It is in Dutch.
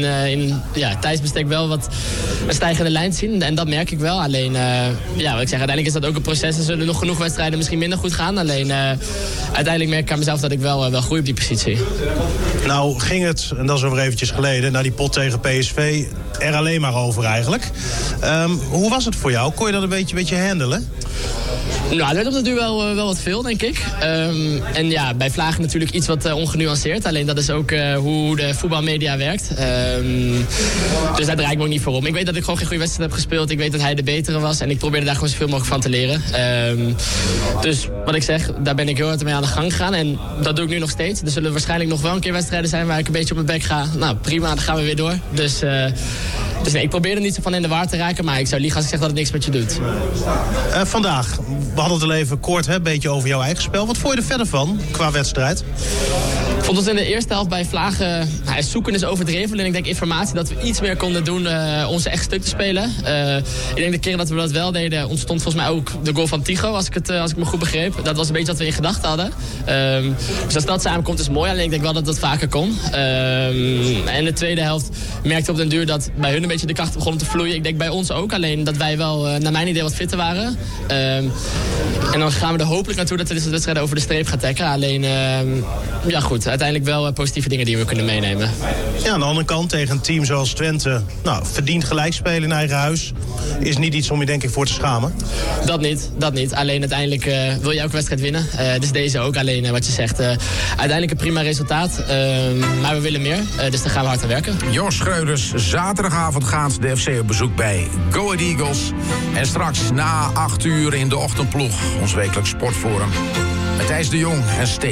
in tijdsbestek wel wat een stijgende lijn zien. En dat merk ik wel. Alleen, wat ik zeg, uiteindelijk is dat ook een proces. Er zullen nog genoeg wedstrijden misschien minder goed gaan. Alleen, uiteindelijk merk ik aan mezelf dat ik wel groei op die positie. Nou ging het, en dat is over eventjes geleden, na die pot tegen PSV, er alleen maar over eigenlijk. Hoe was het voor jou? Kon je dat een beetje handelen? Nou, het werd op de duur wel wat veel, denk ik. En ja, bij Vlagen natuurlijk iets wat ongenuanceerd. Alleen dat is ook hoe de voetbalmedia werkt. Dus daar draai ik me ook niet voor om. Ik weet dat ik gewoon geen goede wedstrijd heb gespeeld. Ik weet dat hij de betere was. En ik probeerde daar gewoon zoveel mogelijk van te leren. Dus wat ik zeg, daar ben ik heel hard mee aan de gang gegaan. En dat doe ik nu nog steeds. Er zullen waarschijnlijk nog wel een keer wedstrijden zijn waar ik een beetje op mijn bek ga. Nou, prima, dan gaan we weer door. Dus nee, ik probeer er niet zo van in de war te raken. Maar ik zou liegen als ik zeg dat het niks met je doet. Vandaag, we hadden het al even kort, een beetje over jouw eigen spel. Wat vond je er verder van, qua wedstrijd? Ik vond ons in de eerste helft bij Vlagen zoeken is overdreven. En ik denk informatie dat we iets meer konden doen om ze echt stuk te spelen. Ik denk de keren dat we dat wel deden, ontstond volgens mij ook de goal van Tigo, als ik me goed begreep. Dat was een beetje wat we in gedachten hadden. Dus als dat samenkomt is mooi. Alleen ik denk wel dat dat vaker kon. En de tweede helft merkte op den duur dat bij hun een beetje de krachten begonnen te vloeien. Ik denk bij ons ook. Alleen dat wij wel, naar mijn idee, wat fitter waren. En dan gaan we er hopelijk naartoe dat we deze wedstrijd over de streep gaan trekken. Alleen, goed. Uiteindelijk wel positieve dingen die we kunnen meenemen. Ja, aan de andere kant tegen een team zoals Twente, verdient gelijk spelen in eigen huis. Is niet iets om je denk ik voor te schamen. Dat niet. Alleen uiteindelijk wil je elke wedstrijd winnen. Dus deze ook. Alleen wat je zegt, uiteindelijk een prima resultaat. Maar we willen meer. Dus daar gaan we hard aan werken. Jos Schreuders, zaterdagavond gaat de FC op bezoek bij Go Ahead Eagles. En straks na 8 uur in de ochtendploeg, ons wekelijks sportforum. Met Thijs de Jong en Steven.